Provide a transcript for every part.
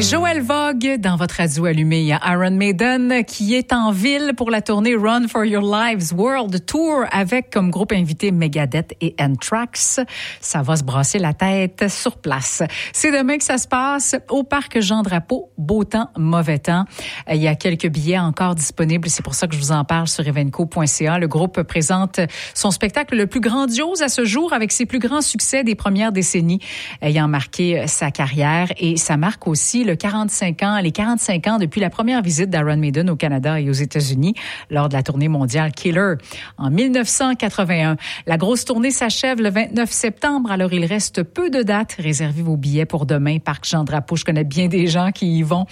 Joël Vogue dans votre radio allumé. Il y a Iron Maiden qui est en ville pour la tournée Run for Your Lives World Tour avec comme groupe invité Megadeth et Anthrax. Ça va se brasser la tête sur place. C'est demain que ça se passe au parc Jean-Drapeau. Beau temps, mauvais temps. Il y a quelques billets encore disponibles. C'est pour ça que je vous en parle sur evenco.ca. Le groupe présente son spectacle le plus grandiose à ce jour avec ses plus grands succès des premières décennies ayant marqué sa carrière. Et ça marque aussi les 45 ans depuis la première visite d'Iron Maiden au Canada et aux États-Unis lors de la tournée mondiale Killer en 1981. La grosse tournée s'achève le 29 septembre, alors il reste peu de dates. Réservez vos billets pour demain, Parc Jean-Drapeau. Je connais bien des gens qui y vont.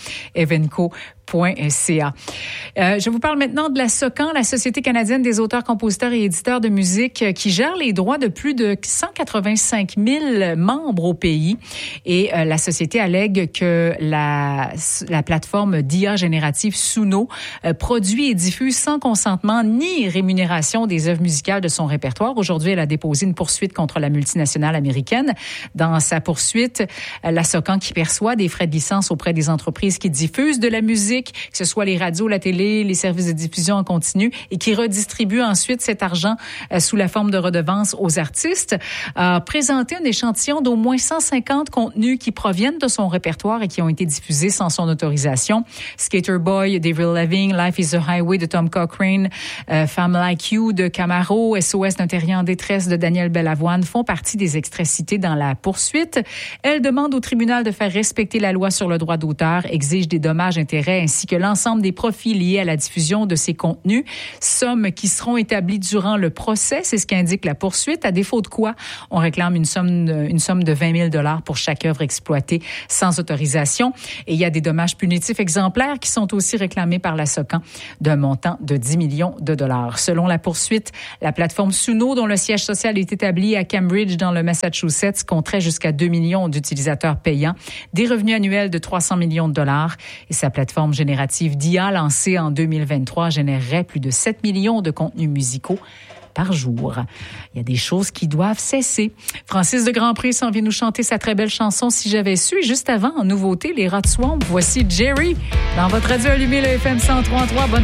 Evenco.ca. Je vous parle maintenant de la SOCAN, la Société canadienne des auteurs, compositeurs et éditeurs de musique, qui gère les droits de plus de 185 000 membres au pays. Et la société allègue que la plateforme d'IA générative Suno produit et diffuse sans consentement ni rémunération des œuvres musicales de son répertoire. Aujourd'hui, elle a déposé une poursuite contre la multinationale américaine. Dans sa poursuite, la SOCAN qui perçoit des frais de licence auprès des entreprises qui diffusent de la musique, que ce soit les radios, la télé, les services de diffusion en continu, et qui redistribue ensuite cet argent sous la forme de redevances aux artistes, a présenté un échantillon d'au moins 150 contenus qui proviennent de son répertoire et qui ont été diffusés sans son autorisation. Skater Boy, Avril Lavigne, Life is a Highway de Tom Cochrane, Femme Like You de Camaro, SOS d'un terrien en détresse de Daniel Bellavoine font partie des extraits cités dans la poursuite. Elle demande au tribunal de faire respecter la loi sur le droit d'auteur, exige des dommages-intérêts ainsi que l'ensemble des profits liés à la diffusion de ces contenus, sommes qui seront établies durant le procès, c'est ce qu'indique la poursuite, à défaut de quoi on réclame une somme de 20 000 $ pour chaque œuvre exploitée sans autorisation. Et il y a des dommages punitifs exemplaires qui sont aussi réclamés par la SOCAN d'un montant de 10 millions de dollars. Selon la poursuite, la plateforme Suno, dont le siège social est établi à Cambridge dans le Massachusetts, compterait jusqu'à 2 millions d'utilisateurs payants, des revenus annuels de 300 millions de dollars et sa plateforme générative d'IA lancée en 2023 générerait plus de 7 millions de contenus musicaux par jour. Il y a des choses qui doivent cesser. Francis de Grandpré s'en vient nous chanter sa très belle chanson Si j'avais su. Et juste avant, en nouveauté, les Rats Swamp. Voici Jerry dans votre radio allumée, le FM 103.3. Bonne